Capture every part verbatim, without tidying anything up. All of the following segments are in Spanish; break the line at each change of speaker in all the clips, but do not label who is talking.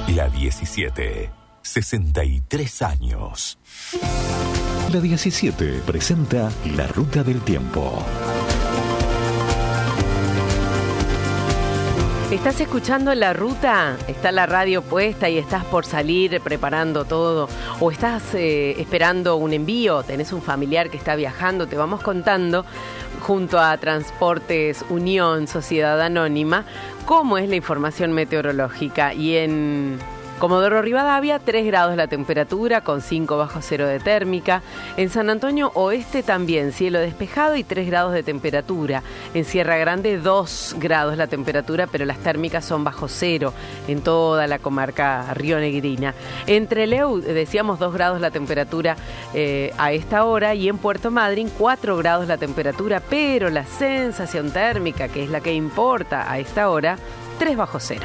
La diecisiete, sesenta y tres años. La diecisiete presenta La Ruta del Tiempo.
¿Estás escuchando La Ruta? ¿Está la radio puesta y estás por salir preparando todo? ¿O estás eh, esperando un envío? ¿Tenés un familiar que está viajando? Te vamos contando junto a Transportes Unión, Sociedad Anónima, cómo es la información meteorológica. Y en Comodoro Rivadavia, tres grados la temperatura, con cinco bajo cero de térmica. En San Antonio Oeste también, cielo despejado y tres grados de temperatura. En Sierra Grande, dos grados la temperatura, pero las térmicas son bajo cero en toda la comarca rionegrina. En Trelew, decíamos, dos grados la temperatura eh, a esta hora, y en Puerto Madryn, cuatro grados la temperatura, pero la sensación térmica, que es la que importa a esta hora, tres bajo cero.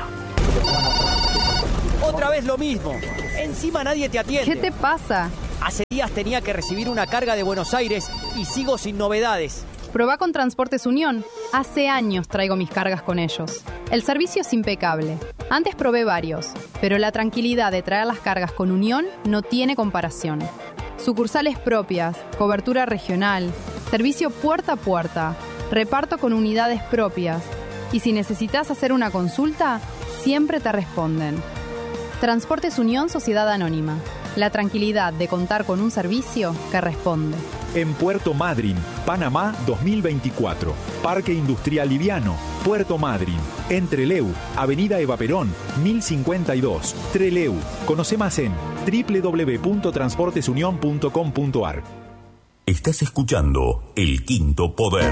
Otra vez lo mismo. Encima nadie te atiende.
¿Qué te pasa?
Hace días tenía que recibir una carga de Buenos Aires y sigo sin novedades.
Probá con Transportes Unión. Hace años traigo mis cargas con ellos. El servicio es impecable. Antes probé varios, pero la tranquilidad de traer las cargas con Unión no tiene comparación. Sucursales propias, cobertura regional, servicio puerta a puerta, reparto con unidades propias. Y si necesitas hacer una consulta, siempre te responden. Transportes Unión, Sociedad Anónima. La tranquilidad de contar con un servicio que responde.
En Puerto Madryn, Panamá dos mil veinticuatro. Parque Industrial Liviano, Puerto Madryn. En Trelew, Avenida Eva Perón, mil cincuenta y dos. Trelew. Conoce más en doble u doble u doble u punto transportes unión punto com punto a r.
Estás escuchando El Quinto Poder.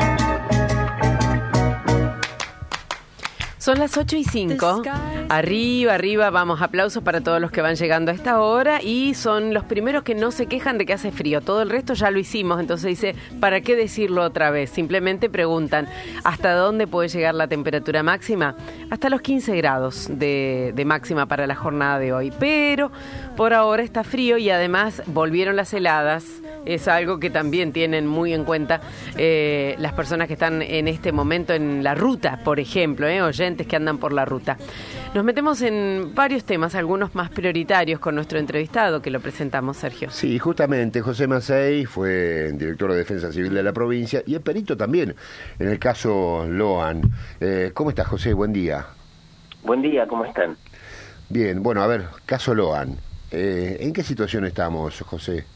Son las ocho y cinco. Arriba, arriba, vamos, aplausos para todos los que van llegando a esta hora, y son los primeros que no se quejan de que hace frío. Todo el resto ya lo hicimos, entonces dice, ¿para qué decirlo otra vez? Simplemente preguntan, ¿hasta dónde puede llegar la temperatura máxima? Hasta los quince grados de, de máxima para la jornada de hoy. Pero por ahora está frío y además volvieron las heladas. Es algo que también tienen muy en cuenta eh, las personas que están en este momento en la ruta, por ejemplo, eh, oyentes que andan por la ruta. Nos metemos en varios temas, algunos más prioritarios, con nuestro entrevistado, que lo presentamos, Sergio.
Sí, justamente, José Macei fue director de Defensa Civil de la provincia y es perito también en el caso Loan. Eh, ¿Cómo estás, José? Buen día.
Buen día, ¿cómo están?
Bien, bueno, a ver, caso Loan. Eh, ¿En qué situación estamos, José?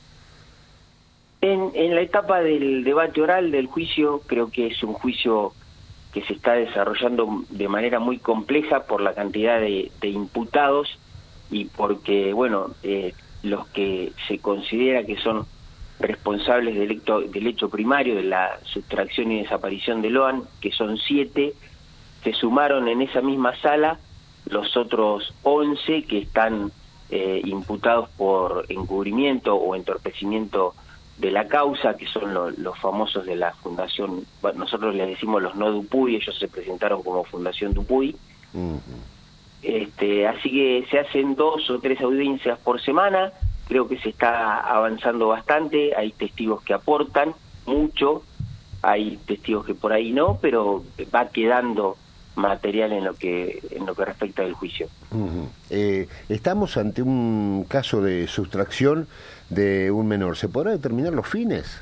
En, en la etapa del debate oral del juicio, creo que es un juicio que se está desarrollando de manera muy compleja por la cantidad de, de imputados y porque, bueno, eh, los que se considera que son responsables del hecho, del hecho primario, de la sustracción y desaparición de Loan, que son siete, se sumaron en esa misma sala los otros once que están eh, imputados por encubrimiento o entorpecimiento de la causa, que son lo, los famosos de la Fundación, bueno, nosotros les decimos los no Dupuy, ellos se presentaron como Fundación Dupuy. Uh-huh. Este, así que se hacen dos o tres audiencias por semana, creo que se está avanzando bastante, hay testigos que aportan mucho, hay testigos que por ahí no, pero va quedando material en lo que en lo que respecta al juicio.
Uh-huh. Eh, estamos ante un caso de sustracción de un menor. ¿Se podrá determinar los fines?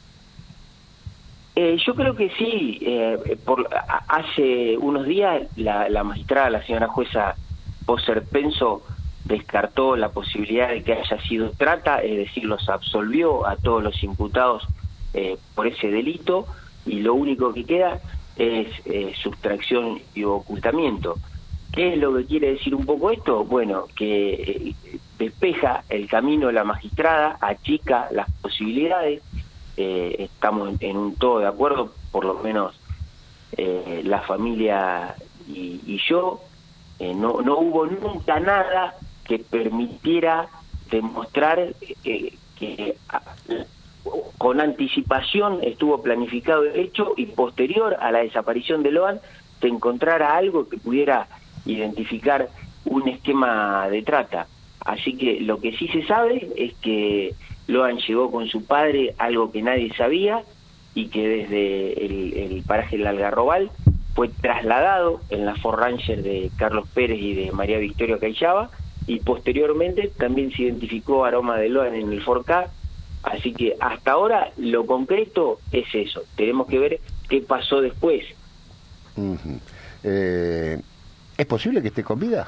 Eh, yo creo que sí. Eh, por, a, hace unos días la, la magistrada, la señora jueza Poser Penso, descartó la posibilidad de que haya sido trata, es decir, los absolvió a todos los imputados eh, por ese delito, y lo único que queda es eh, sustracción y ocultamiento. ¿Qué es lo que quiere decir un poco esto? Bueno, que eh, despeja el camino de la magistrada, achica las posibilidades, eh, estamos en, en un todo de acuerdo, por lo menos eh, la familia y, y yo, eh, no, no hubo nunca nada que permitiera demostrar eh, que a, con anticipación estuvo planificado el hecho y posterior a la desaparición de Loan se encontrara algo que pudiera identificar un esquema de trata. Así que lo que sí se sabe es que Loan llegó con su padre, algo que nadie sabía, y que desde el, el paraje del Algarrobal fue trasladado en la Ford Ranger de Carlos Pérez y de María Victoria Cayllaba, y posteriormente también se identificó aroma de Loan en el Ford Ka. Así que hasta ahora lo concreto es eso. Tenemos que ver qué pasó después.
Uh-huh. eh, ¿Es posible que esté con vida?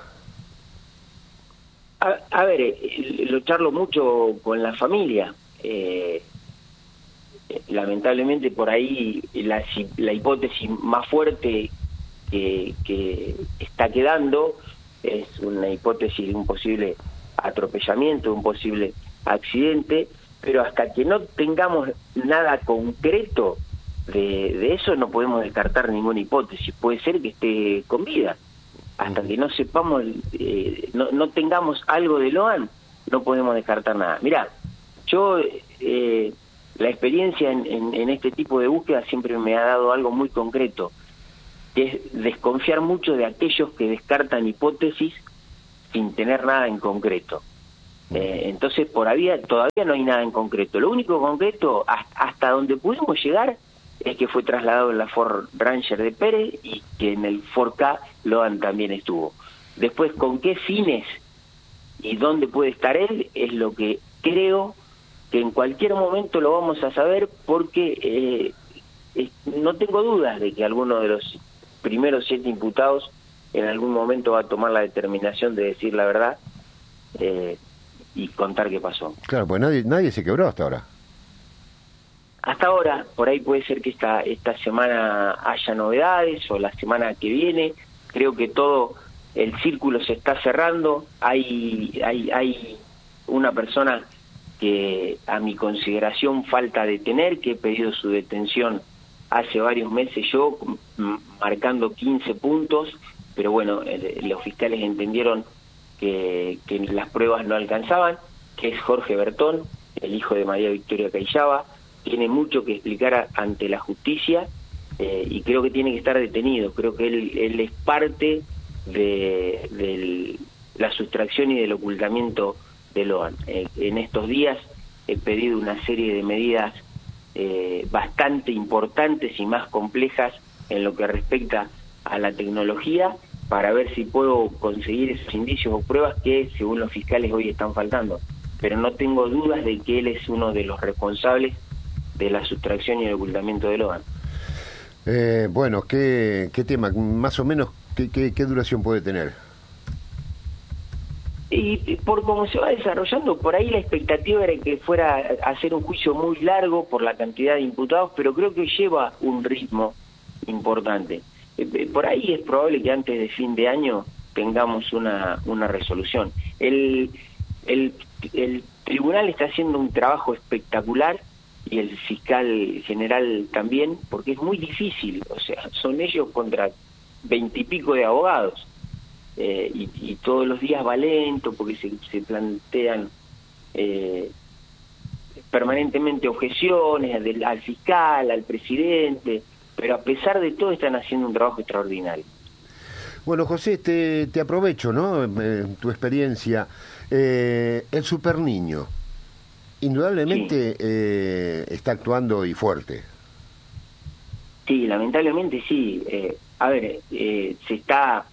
A, a ver, eh, lo charlo mucho con la familia. Eh, lamentablemente por ahí la, la hipótesis más fuerte que, que está quedando es una hipótesis de un posible atropellamiento, un posible accidente, pero hasta que no tengamos nada concreto de, de eso no podemos descartar ninguna hipótesis. Puede ser que esté con vida. Hasta que no sepamos, eh, no, no tengamos algo de Loan, no podemos descartar nada. Mirá, yo, eh, la experiencia en, en, en este tipo de búsqueda siempre me ha dado algo muy concreto, que es desconfiar mucho de aquellos que descartan hipótesis sin tener nada en concreto. Eh, entonces, por ahí todavía no hay nada en concreto. Lo único concreto, hasta, hasta donde pudimos llegar, es que fue trasladado en la Ford Ranger de Pérez y que en el Ford Ka Loan también estuvo. Después, con qué fines y dónde puede estar él, es lo que creo que en cualquier momento lo vamos a saber, porque eh, eh, no tengo dudas de que alguno de los primeros siete imputados en algún momento va a tomar la determinación de decir la verdad eh, y contar qué pasó.
Claro, pues nadie, nadie se quebró hasta ahora.
Hasta ahora, por ahí puede ser que esta, esta semana haya novedades, o la semana que viene. Creo que todo el círculo se está cerrando. Hay, hay, hay una persona que a mi consideración falta detener, que he pedido su detención hace varios meses yo, marcando quince puntos, pero bueno, los fiscales entendieron que, que las pruebas no alcanzaban, que es Jorge Bertón, el hijo de María Victoria Cayllaba. Tiene mucho que explicar a, ante la justicia eh, y creo que tiene que estar detenido. Creo que él, él es parte de, de la sustracción y del ocultamiento de Loan. Eh, en estos días he pedido una serie de medidas eh, bastante importantes y más complejas en lo que respecta a la tecnología, para ver si puedo conseguir esos indicios o pruebas que según los fiscales hoy están faltando. Pero no tengo dudas de que él es uno de los responsables de la sustracción y el ocultamiento de Loan.
Eh, bueno, ¿qué, qué tema, más o menos, qué, qué, qué duración puede tener?
Y por cómo se va desarrollando, por ahí la expectativa era que fuera a hacer un juicio muy largo por la cantidad de imputados, pero creo que lleva un ritmo importante. Por ahí es probable que antes de fin de año tengamos una, una resolución. El, el, el tribunal está haciendo un trabajo espectacular, y el fiscal general también, porque es muy difícil, o sea, son ellos contra veintipico de abogados, eh, y, y todos los días va lento, porque se, se plantean eh, permanentemente objeciones del, al fiscal, al presidente, pero a pesar de todo están haciendo un trabajo extraordinario.
Bueno, José, te, te aprovecho, ¿no?, en tu experiencia. Eh, el superniño, indudablemente sí. eh, está actuando y fuerte.
Sí, lamentablemente sí. Eh, a ver, eh, se está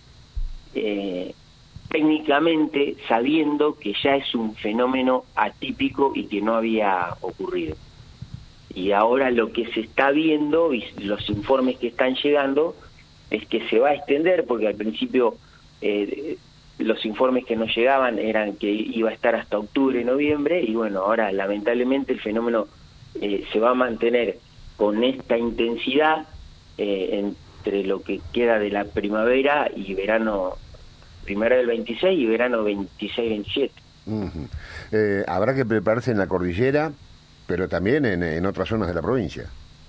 eh, técnicamente sabiendo que ya es un fenómeno atípico y que no había ocurrido. Y ahora lo que se está viendo y los informes que están llegando es que se va a extender, porque al principio eh, los informes que nos llegaban eran que iba a estar hasta octubre, noviembre, y bueno, ahora lamentablemente el fenómeno eh, se va a mantener con esta intensidad eh, entre lo que queda de la primavera y verano, primavera del veintiséis y verano veintiséis veintisiete.
Uh-huh. eh, habrá que prepararse en la cordillera, pero también en, en otras zonas de la provincia.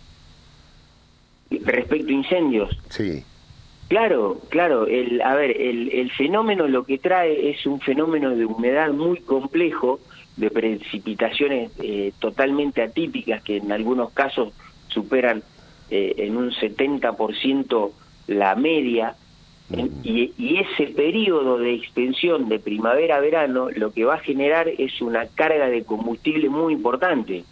Respecto a incendios.
Sí.
Claro, claro. El, a ver, el, el fenómeno lo que trae es un fenómeno de humedad muy complejo, de precipitaciones eh, totalmente atípicas que en algunos casos superan eh, en un setenta por ciento la media. En, y, y ese periodo de extensión de primavera a verano lo que va a generar es una carga de combustible muy importante.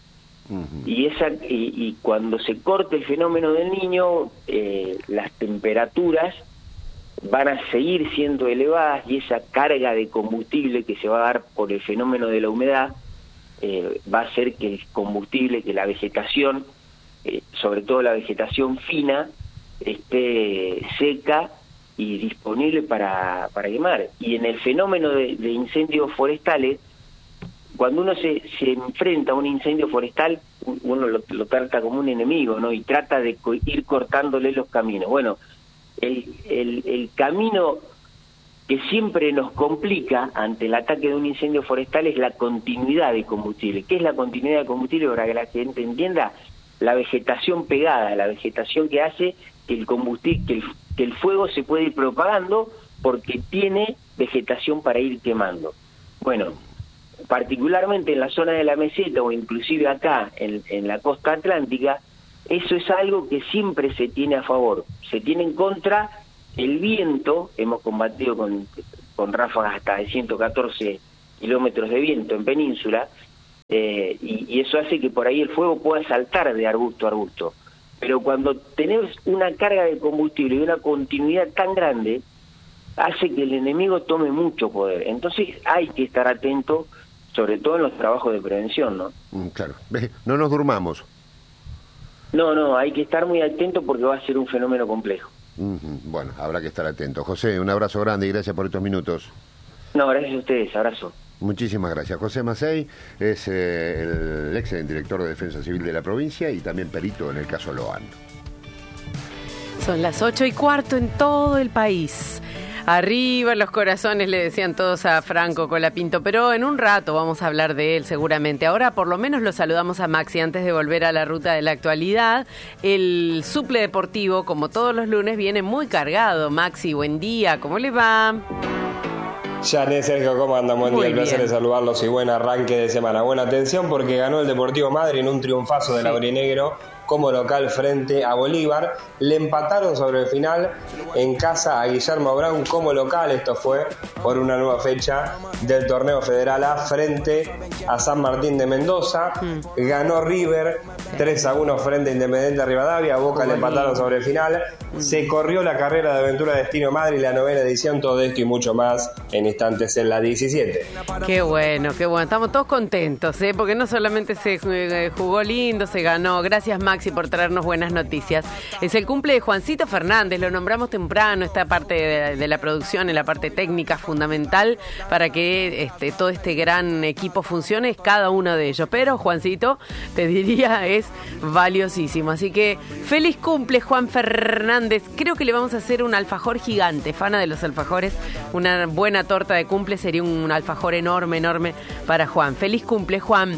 Uh-huh. Y, esa, y, y cuando se corte el fenómeno del Niño, eh, las temperaturas van a seguir siendo elevadas y esa carga de combustible que se va a dar por el fenómeno de la humedad eh, va a hacer que el combustible, que la vegetación, eh, sobre todo la vegetación fina, esté seca y disponible para, para quemar. Y en el fenómeno de, de incendios forestales, cuando uno se, se enfrenta a un incendio forestal, uno lo, lo trata como un enemigo, ¿no? Y trata de co- ir cortándole los caminos. Bueno, el, el, el camino que siempre nos complica ante el ataque de un incendio forestal es la continuidad de combustible. ¿Qué es la continuidad de combustible? Para que la gente entienda, la vegetación pegada, la vegetación que hace que el combustible, que el, que el fuego se puede ir propagando porque tiene vegetación para ir quemando. Bueno, particularmente en la zona de la meseta o inclusive acá en, en la costa atlántica, eso es algo que siempre se tiene a favor. Se tiene en contra el viento. Hemos combatido con, con ráfagas hasta de ciento catorce kilómetros de viento en península, eh, y, y eso hace que por ahí el fuego pueda saltar de arbusto a arbusto. Pero cuando tenés una carga de combustible y una continuidad tan grande, hace que el enemigo tome mucho poder. Entonces hay que estar atento, sobre todo en los trabajos de prevención, ¿no?
Mm, claro. No nos durmamos.
No, no, hay que estar muy atento porque va a ser un fenómeno complejo.
Uh-huh. Bueno, habrá que estar atento. José, un abrazo grande y gracias por estos minutos.
No, gracias a ustedes, abrazo.
Muchísimas gracias. José Macei es eh, el ex director de Defensa Civil de la provincia y también perito en el caso Loan.
Son las ocho y cuarto en todo el país. Arriba los corazones, le decían todos a Franco Colapinto, pero en un rato vamos a hablar de él seguramente. Ahora por lo menos lo saludamos a Maxi antes de volver a la ruta de la actualidad. El suple deportivo, como todos los lunes, viene muy cargado. Maxi, buen día, ¿cómo le va?
Yané, Sergio, ¿cómo andan? Buen
Muy
día, el placer
bien.
de saludarlos y buen arranque de semana. Buena atención porque ganó el Deportivo Madrid en un triunfazo del
Sí.
aurinegro como local frente a Bolívar. Le empataron sobre el final en casa a Guillermo Brown como local. Esto fue por una nueva fecha del torneo Federal A frente a San Martín de Mendoza. Mm. Ganó River tres a uno frente a Independiente Rivadavia. Boca le empataron sobre el final. Mm. Se corrió la carrera de Aventura Destino Madrid, la novena edición. Todo esto y mucho más en instantes en la diecisiete.
Qué bueno, qué bueno. Estamos todos contentos, ¿eh? Porque no solamente se jugó lindo, se ganó. Gracias, Maxi, por traernos buenas noticias. Es el cumple de Juancito Fernández, lo nombramos temprano, esta parte de, de la producción, en la parte técnica fundamental para que este, todo este gran equipo funcione, es cada uno de ellos. Pero Juancito, te diría, es valiosísimo. Así que feliz cumple, Juan Fernández. Creo que le vamos a hacer un alfajor gigante, fana de los alfajores. Una buena torta de cumple sería un alfajor enorme, enorme para Juan. Feliz cumple, Juan.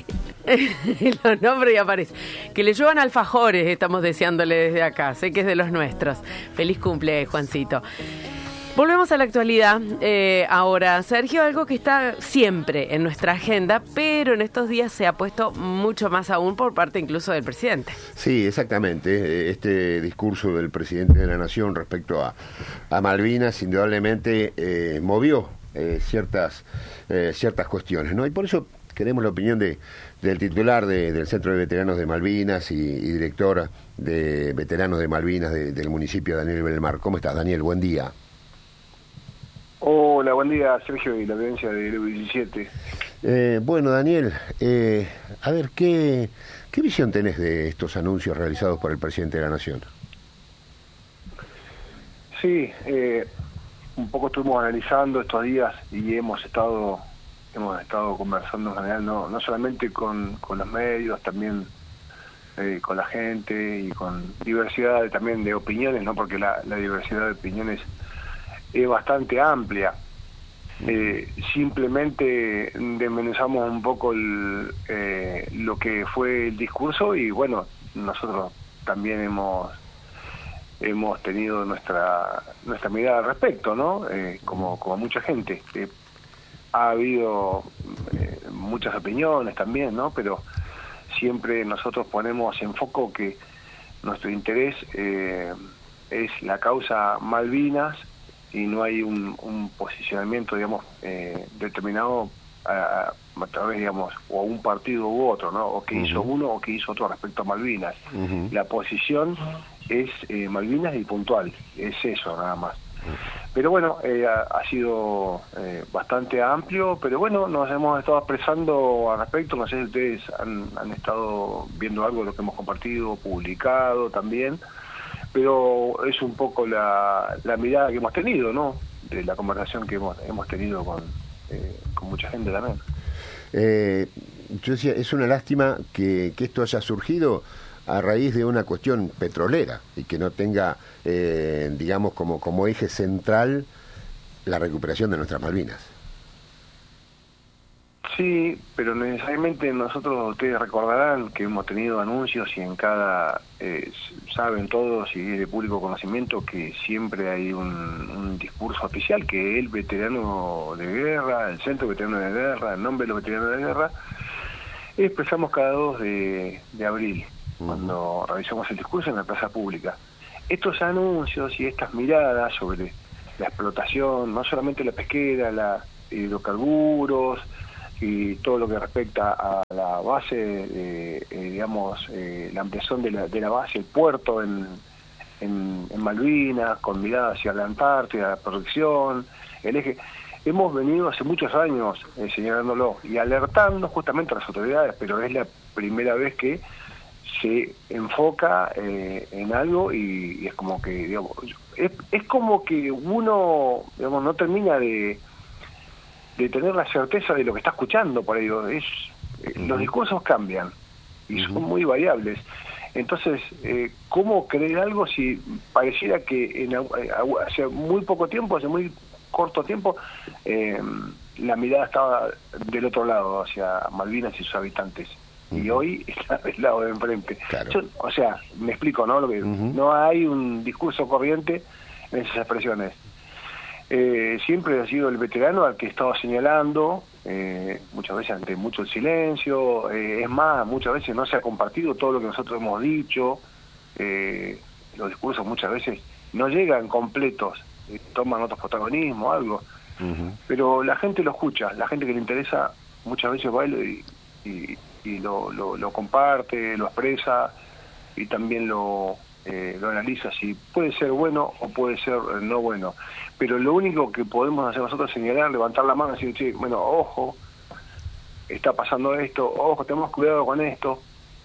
Los nombres y aparece. Que le lluevan alfajores, estamos deseándole desde acá. Sé que es de los nuestros. Feliz cumple, Juancito. Volvemos a la actualidad. Eh, ahora, Sergio, algo que está siempre en nuestra agenda, pero en estos días se ha puesto mucho más aún por parte incluso del presidente.
Sí, exactamente. Este discurso del presidente de la Nación respecto a, a Malvinas indudablemente eh, movió eh, ciertas, eh, ciertas cuestiones, ¿no? Y por eso queremos la opinión de, del titular de, del Centro de Veteranos de Malvinas y, y directora de Veteranos de Malvinas de, del municipio, Daniel Belmar. ¿Cómo estás, Daniel? Buen día.
Hola, buen día, Sergio, y la audiencia de L U diecisiete.
Eh, bueno, Daniel, eh, a ver, ¿qué, ¿qué visión tenés de estos anuncios realizados por el presidente de la Nación?
Sí, eh, un poco estuvimos analizando estos días y hemos estado hemos estado conversando en general, no, no solamente con, con los medios, también eh, con la gente y con diversidad de, también de opiniones, ¿no? Porque la, la diversidad de opiniones es bastante amplia. Eh, simplemente desmenuzamos un poco el, eh, lo que fue el discurso y bueno, nosotros también hemos hemos tenido nuestra nuestra mirada al respecto, ¿no? Eh, como, como mucha gente. Eh, ha habido eh, muchas opiniones también, ¿no? Pero siempre nosotros ponemos en foco que nuestro interés eh, es la causa Malvinas y no hay un, un posicionamiento, digamos, eh, determinado a, a través, digamos, o un partido u otro, ¿no? O que uh-huh. hizo uno o que hizo otro respecto a Malvinas. Uh-huh. La posición es eh, Malvinas y puntual, es eso nada más. Pero bueno, eh, ha, ha sido eh, bastante amplio, pero bueno, nos hemos estado expresando al respecto. No sé si ustedes han, han estado viendo algo de lo que hemos compartido, publicado también, pero es un poco la, la mirada que hemos tenido, ¿no? De la conversación que hemos, hemos tenido con, eh, con mucha gente también.
Eh, yo decía, es una lástima que, que esto haya surgido a raíz de una cuestión petrolera y que no tenga, eh, digamos, como, como eje central la recuperación de nuestras Malvinas.
Sí, pero necesariamente nosotros, ustedes recordarán que hemos tenido anuncios y en cada, eh, saben todos y es de público conocimiento que siempre hay un, un discurso oficial que el veterano de guerra, el centro veterano de guerra, el nombre de los veteranos de guerra, expresamos cada dos de, de abril, uh-huh. cuando realizamos el discurso en la plaza pública. Estos anuncios y estas miradas sobre la explotación, no solamente la pesquera, la hidrocarburos, y todo lo que respecta a la base, eh, eh, digamos, eh, la ampliación de la, de la base, el puerto en, en, en Malvinas, con mirada hacia la Antártida, la protección, el eje. Hemos venido hace muchos años eh, señalándolo y alertando justamente a las autoridades, pero es la primera vez que se enfoca eh, en algo y, y es como que, digamos, es, es como que uno, digamos, no termina de de tener la certeza de lo que está escuchando por ahí. Es, uh-huh. Los discursos cambian y uh-huh. son muy variables. Entonces, eh, ¿cómo creer algo si pareciera que en, hace muy poco tiempo, hace muy corto tiempo, eh, la mirada estaba del otro lado, hacia Malvinas y sus habitantes? Uh-huh. Y hoy está del lado de enfrente. Claro. Yo, o sea, me explico, ¿no? Lo que, uh-huh. No hay un discurso corriente en esas expresiones. Eh, siempre ha sido el veterano al que he estado señalando, eh, muchas veces ante mucho el silencio, eh, es más, muchas veces no se ha compartido todo lo que nosotros hemos dicho, eh, los discursos muchas veces no llegan completos, eh, toman otros protagonismos, algo, uh-huh. pero la gente lo escucha, la gente que le interesa muchas veces va y, y, y lo, lo, lo comparte, lo expresa y también lo... Eh, lo analiza si puede ser bueno o puede ser eh, no bueno, pero lo único que podemos hacer nosotros es señalar, levantar la mano y decir, sí, bueno, ojo, está pasando esto, ojo, tenemos cuidado con esto,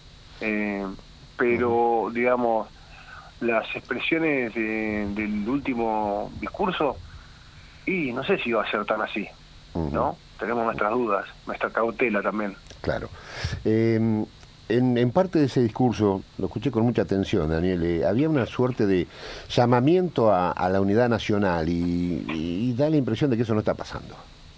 eh, pero uh-huh. digamos, las expresiones de, del último discurso, y no sé si va a ser tan así, uh-huh. ¿no? Tenemos nuestras dudas, nuestra cautela también.
Claro. Eh... En, en parte de ese discurso, lo escuché con mucha atención, Daniel, eh, había una suerte de llamamiento a, a la unidad nacional y, y, y da la impresión de que eso no está pasando.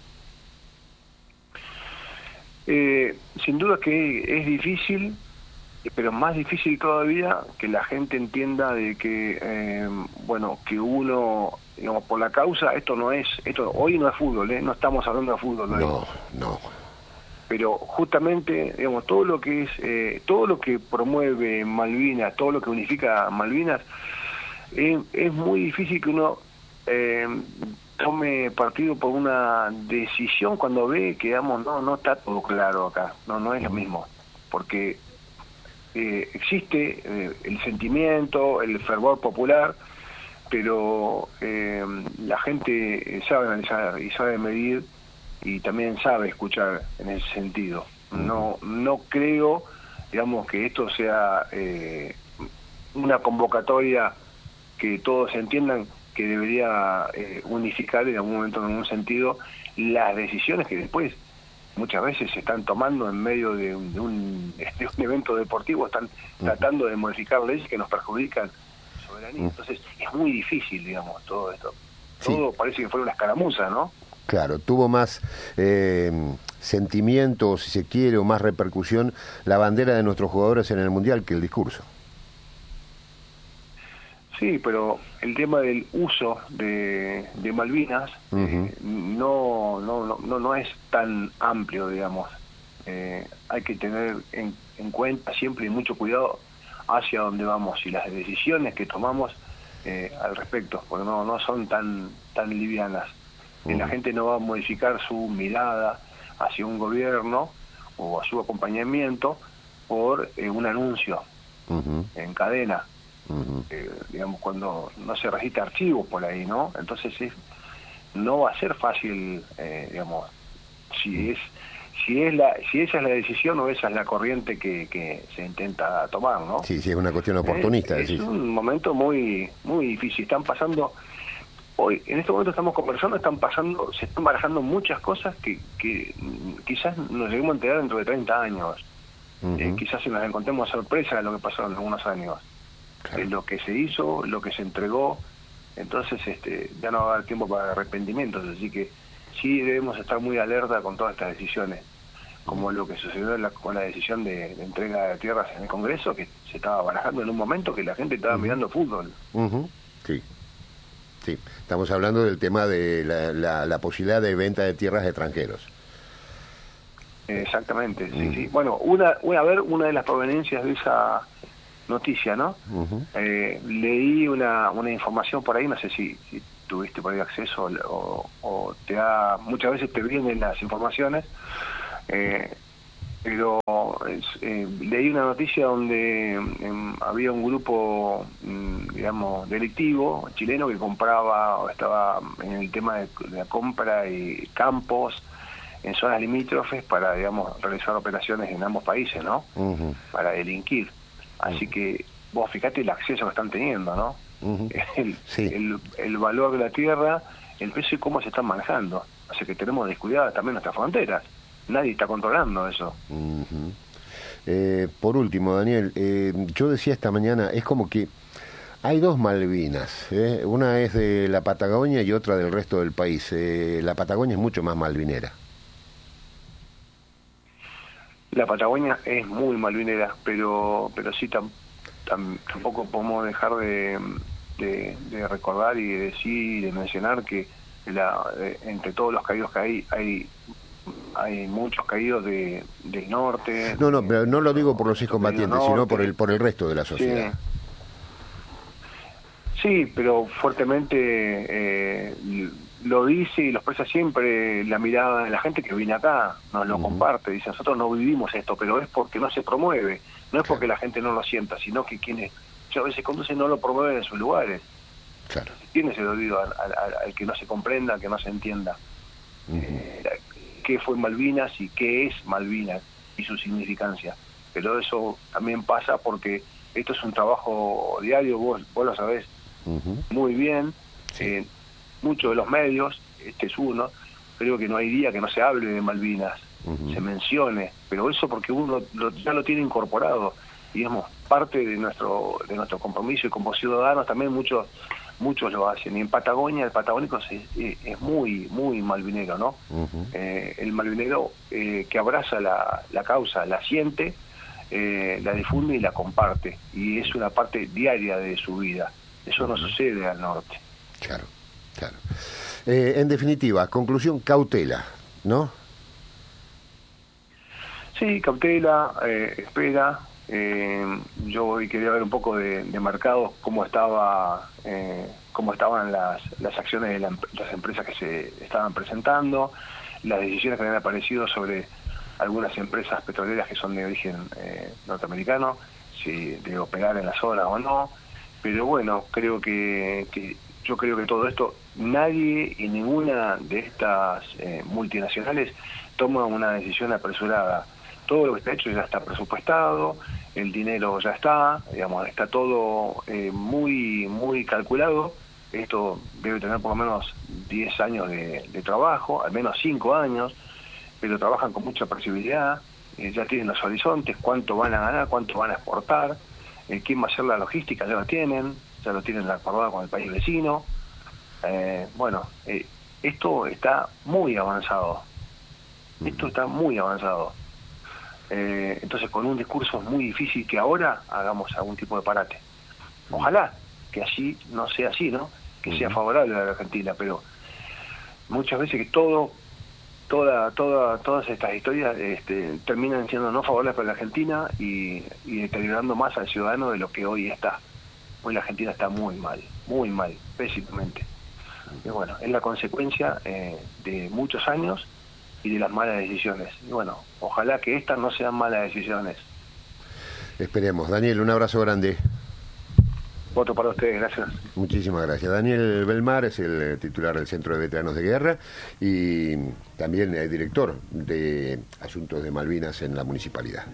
Eh, sin duda que es difícil, pero más difícil todavía que la gente entienda de que, eh, bueno, que uno, digamos, por la causa, esto no es, esto hoy no es fútbol, ¿eh? No estamos hablando de fútbol. No,
no. no.
Pero justamente, digamos, todo lo que es, eh, todo lo que promueve Malvinas, todo lo que unifica Malvinas, eh, es muy difícil que uno eh, tome partido por una decisión cuando ve que, digamos, no, no está todo claro acá, no, no es lo mismo, porque eh, existe eh, el sentimiento, el fervor popular, pero eh, la gente sabe analizar y sabe medir y también sabe escuchar en ese sentido. No no creo, digamos, que esto sea eh, una convocatoria que todos entiendan que debería eh, unificar en algún momento, en un sentido, las decisiones que después muchas veces se están tomando en medio de un, de un, de un evento deportivo, están uh-huh. tratando de modificar leyes que nos perjudican soberanía. Uh-huh. Entonces es muy difícil, digamos, todo esto. Todo sí. Parece que fue una escaramuza, ¿no?
Claro, tuvo más eh, sentimiento, si se quiere, o más repercusión la bandera de nuestros jugadores en el Mundial que el discurso.
Sí, pero el tema del uso de, de Malvinas uh-huh. eh, no, no, no, no es tan amplio, digamos. Eh, hay que tener en, en cuenta siempre y mucho cuidado hacia dónde vamos y las decisiones que tomamos eh, al respecto, porque no, no son tan, tan livianas. Uh-huh. La gente no va a modificar su mirada hacia un gobierno o a su acompañamiento por eh, un anuncio uh-huh. en cadena, uh-huh. eh, digamos, cuando no se registra archivos por ahí, ¿no? Entonces es, no va a ser fácil, eh, digamos, si es si es la si esa es la decisión o esa es la corriente que, que se intenta tomar, ¿no?
Sí, sí, es una cuestión oportunista.
Es,
decís.
es un momento muy muy difícil. Están pasando hoy, en este momento estamos conversando, están pasando, se están barajando muchas cosas que, que quizás nos lleguemos a enterar dentro de treinta años. Uh-huh. Eh, quizás se nos encontremos sorpresa de lo que pasó en algunos años, claro. eh, lo que se hizo, lo que se entregó. Entonces este ya no va a haber tiempo para arrepentimientos, así que sí debemos estar muy alerta con todas estas decisiones, como lo que sucedió la, con la decisión de, de entrega de tierras en el Congreso, que se estaba barajando en un momento que la gente estaba uh-huh. mirando fútbol.
Uh-huh. Sí, sí, estamos hablando del tema de la, la, la posibilidad de venta de tierras de extranjeros.
Exactamente, sí, uh-huh. sí. Bueno, una, voy a ver una de las proveniencias de esa noticia, ¿no? Uh-huh. Eh, leí una, una información por ahí, no sé si, si tuviste por ahí acceso o, o te da, muchas veces te vienen las informaciones, eh, pero es, eh, leí una noticia donde eh, había un grupo, mm, digamos, delictivo chileno que compraba, o estaba en el tema de, de la compra y campos en zonas limítrofes para, digamos, realizar operaciones en ambos países, ¿no? Uh-huh. Para delinquir. Así que vos fíjate el acceso que están teniendo, ¿no? Uh-huh. El, sí. el, el valor de la tierra, el precio y cómo se están manejando. Así que tenemos descuidadas también nuestras fronteras. Nadie está controlando eso.
Uh-huh. Eh, por último, Daniel, eh, yo decía esta mañana, es como que hay dos Malvinas, ¿eh? Una es de la Patagonia y otra del resto del país. Eh, la Patagonia es mucho más malvinera.
La Patagonia es muy malvinera, pero pero sí tam, tam, tampoco podemos dejar de, de, de recordar y de decir y de mencionar que la, de, entre todos los caídos que hay, hay hay muchos caídos de, del norte.
No, no, pero no lo digo por los excombatientes, sino por el por el resto de la sociedad.
Sí, sí, pero fuertemente eh, lo dice y lo expresa siempre la mirada de la gente que viene acá, nos lo uh-huh. comparte, dice, nosotros no vivimos esto, pero es porque no se promueve, no es porque claro. la gente no lo sienta, sino que quienes a veces conducen no lo promueven en sus lugares.
Claro.
Tiene ese oído al, al, al que no se comprenda, al que no se entienda. Uh-huh. Eh, qué fue Malvinas y qué es Malvinas y su significancia. Pero eso también pasa porque esto es un trabajo diario, vos, vos lo sabés uh-huh. muy bien. Sí. Eh, muchos de los medios, este es uno, creo que no hay día que no se hable de Malvinas, uh-huh. se mencione, pero eso porque uno lo, ya lo tiene incorporado, digamos, parte de nuestro de nuestro compromiso y como ciudadanos también muchos muchos lo hacen. Y en Patagonia, el patagónico es, es, es muy, muy malvinero, ¿no? Uh-huh. Eh, el malvinero eh, que abraza la, la causa, la siente, eh, la difunde y la comparte, y es una parte diaria de su vida. Eso uh-huh. no sucede al norte.
Claro. Claro. Eh, en definitiva, conclusión, cautela, ¿no?
Sí, cautela, eh, espera. Eh, yo hoy quería ver un poco de, de mercado, cómo estaba, eh, cómo estaban las, las acciones de la, las empresas que se estaban presentando, las decisiones que habían aparecido sobre algunas empresas petroleras que son de origen eh, norteamericano, si de operar en la zona o no. Pero bueno, creo que, que yo creo que todo esto, nadie y ninguna de estas eh, multinacionales toma una decisión apresurada. Todo lo que está hecho ya está presupuestado, el dinero ya está, digamos, está todo eh, muy muy calculado. Esto debe tener por lo menos diez años de, de trabajo, al menos cinco años, pero trabajan con mucha flexibilidad, eh, ya tienen los horizontes, cuánto van a ganar, cuánto van a exportar, eh, quién va a hacer la logística, ya lo tienen, ya lo tienen acordado con el país vecino. Eh, bueno, eh, esto está muy avanzado, esto está muy avanzado. Eh, entonces con un discurso es muy difícil que ahora hagamos algún tipo de parate. Ojalá que así no sea así, ¿no? Que sea favorable a la Argentina, pero muchas veces que todo, toda, toda, todas estas historias este, terminan siendo no favorables para la Argentina y, y deteriorando más al ciudadano de lo que hoy está. Hoy la Argentina está muy mal, muy mal, pésimamente. Y bueno, es la consecuencia eh, de muchos años y de las malas decisiones. Y bueno, ojalá que estas no sean malas decisiones.
Esperemos. Daniel, un abrazo grande.
Voto para ustedes, gracias.
Muchísimas gracias. Daniel Belmar es el titular del Centro de Veteranos de Guerra y también es director de Asuntos de Malvinas en la municipalidad.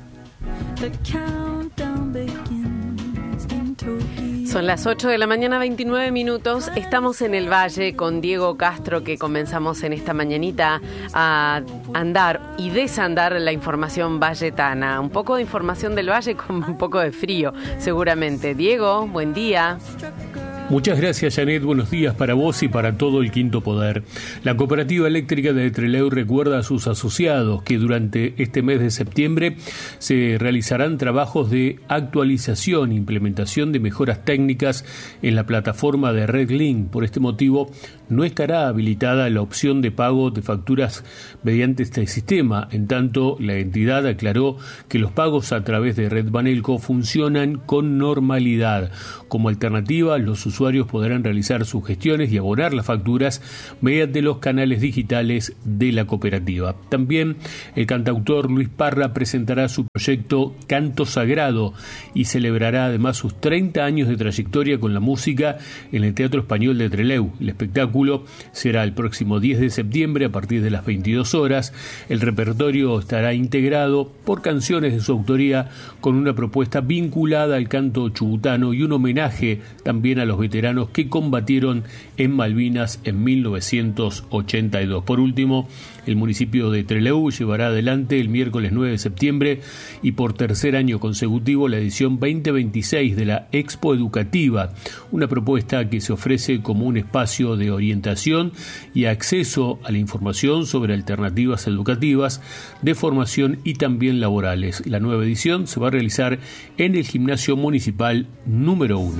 Son las ocho de la mañana, veintinueve minutos. Estamos en el Valle con Diego Castro, que comenzamos en esta mañanita a andar y desandar la información valletana. Un poco de información del Valle con un poco de frío, seguramente. Diego, buen día.
Muchas gracias, Janet. Buenos días para vos y para todo el Quinto Poder. La Cooperativa Eléctrica de Trelew recuerda a sus asociados que durante este mes de septiembre se realizarán trabajos de actualización e implementación de mejoras técnicas en la plataforma de RedLink. Por este motivo, no estará habilitada la opción de pago de facturas mediante este sistema. En tanto, la entidad aclaró que los pagos a través de Red Banelco funcionan con normalidad. Como alternativa, los usuarios podrán realizar sus gestiones y abonar las facturas mediante los canales digitales de la cooperativa. También el cantautor Luis Parra presentará su proyecto Canto Sagrado y celebrará además sus treinta años de trayectoria con la música en el Teatro Español de Trelew. El espectáculo será el próximo diez de septiembre a partir de las veintidós horas. El repertorio estará integrado por canciones de su autoría con una propuesta vinculada al canto chubutano y un homenaje también a los veteranos que combatieron en Malvinas en mil novecientos ochenta y dos. Por último, el municipio de Trelew llevará adelante el miércoles nueve de septiembre y por tercer año consecutivo la edición veinte veintiséis de la Expo Educativa, una propuesta que se ofrece como un espacio de orientación y acceso a la información sobre alternativas educativas, de formación y también laborales. La nueva edición se va a realizar en el Gimnasio Municipal número uno.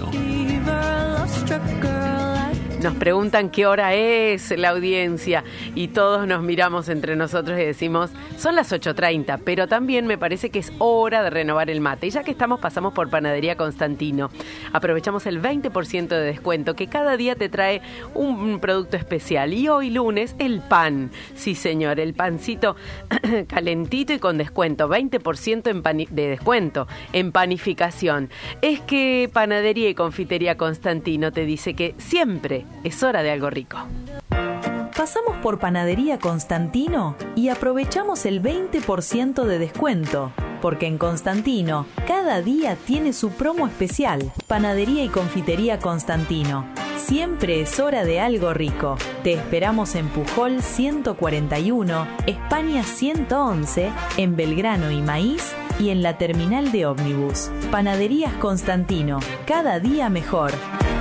Nos preguntan qué hora es la audiencia y todos nos miramos entre nosotros y decimos, son las ocho treinta, pero también me parece que es hora de renovar el mate. Y ya que estamos, pasamos por Panadería Constantino. Aprovechamos el veinte por ciento de descuento que cada día te trae un producto especial. Y hoy lunes, el pan. Sí, señor, el pancito calentito y con descuento. veinte por ciento en pani- de descuento en panificación. Es que Panadería y Confitería Constantino te dice que siempre es hora de algo rico.
Pasamos por Panadería Constantino y aprovechamos el veinte por ciento de descuento, porque en Constantino cada día tiene su promo especial. Panadería y Confitería Constantino. Siempre es hora de algo rico. Te esperamos en Pujol ciento cuarenta y uno, España ciento once, en Belgrano y Maíz y en la terminal de ómnibus. Panaderías Constantino. Cada día mejor.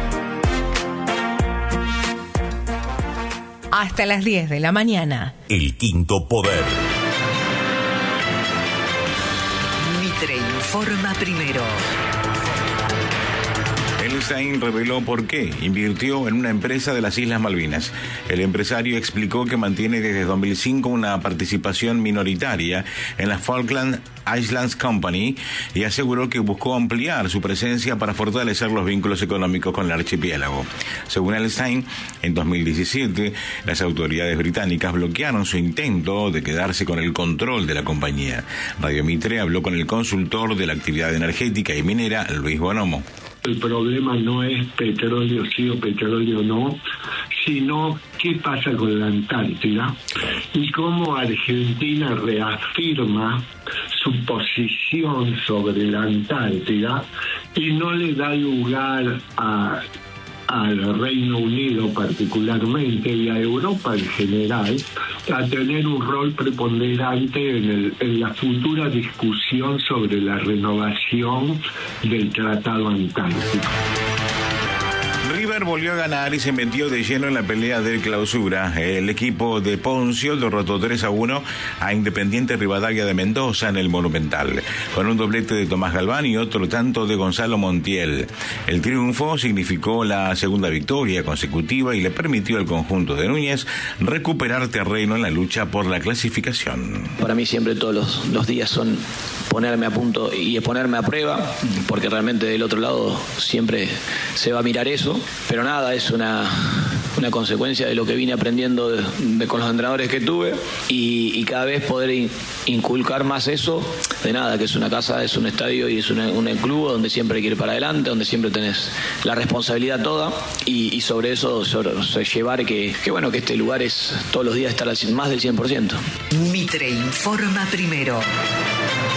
Hasta las diez de la mañana.
El Quinto Poder.
Mitre informa primero.
Stein reveló por qué invirtió en una empresa de las Islas Malvinas. El empresario explicó que mantiene desde dos mil cinco una participación minoritaria en la Falkland Islands Company y aseguró que buscó ampliar su presencia para fortalecer los vínculos económicos con el archipiélago. Según Stein, en dos mil diecisiete, las autoridades británicas bloquearon su intento de quedarse con el control de la compañía. Radio Mitre habló con el consultor de la actividad energética y minera, Luis Bonomo.
El problema no es petróleo sí o petróleo no, sino qué pasa con la Antártida y cómo Argentina reafirma su posición sobre la Antártida y no le da lugar a al Reino Unido particularmente y a Europa en general a tener un rol preponderante en, el, en la futura discusión sobre la renovación del Tratado Antártico.
River volvió a ganar y se metió de lleno en la pelea de clausura. El equipo de Poncio derrotó tres a uno a Independiente Rivadavia de Mendoza en el Monumental, con un doblete de Tomás Galván y otro tanto de Gonzalo Montiel. El triunfo significó la segunda victoria consecutiva y le permitió al conjunto de Núñez recuperar terreno en la lucha por la clasificación.
Para mí siempre todos los, los días son ponerme a punto y ponerme a prueba, porque realmente del otro lado siempre se va a mirar eso. Pero nada, es una, una consecuencia de lo que vine aprendiendo de, de, con los entrenadores que tuve y, y cada vez poder in, inculcar más eso de nada, que es una casa, es un estadio y es una, un club donde siempre hay que ir para adelante, donde siempre tenés la responsabilidad toda y, y sobre eso sobre, sobre llevar que, que bueno, que este lugar es todos los días estar al, más del cien por ciento.
Mitre informa primero.